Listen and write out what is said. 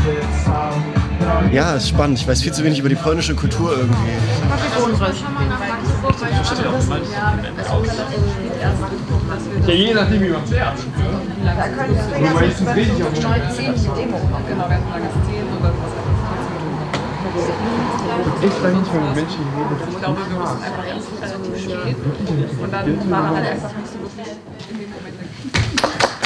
Ja, ist spannend. Ich weiß viel zu wenig über die polnische Kultur irgendwie. Ja, je nachdem, wie man es lernt. Da können wir meistens richtig auf 10 Demo. Genau, wir hatten langes 10 und dann was Echt lange nicht mehr mit Menschen geredet. Ich glaube, wir mussten einfach erst relativ spät und dann war halt einfach nicht so